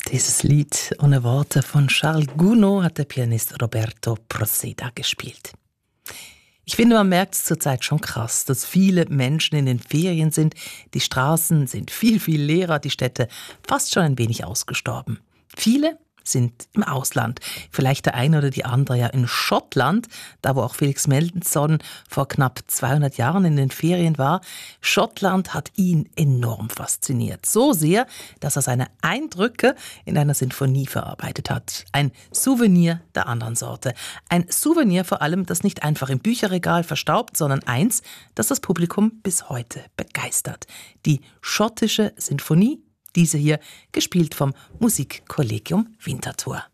Dieses Lied ohne Worte von Charles Gounod hat der Pianist Roberto Proceda gespielt. Ich finde, man merkt es zurzeit schon krass, dass viele Menschen in den Ferien sind. Die Straßen sind viel leerer, die Städte fast schon ein wenig ausgestorben. Viele sind im Ausland. Vielleicht der eine oder die andere ja in Schottland, da wo auch Felix Mendelssohn vor knapp 200 Jahren in den Ferien war. Schottland hat ihn enorm fasziniert. So sehr, dass er seine Eindrücke in einer Sinfonie verarbeitet hat. Ein Souvenir der anderen Sorte. Ein Souvenir vor allem, das nicht einfach im Bücherregal verstaubt, sondern eins, das das Publikum bis heute begeistert. Die schottische Sinfonie, diese hier, gespielt vom Musikkollegium Winterthur.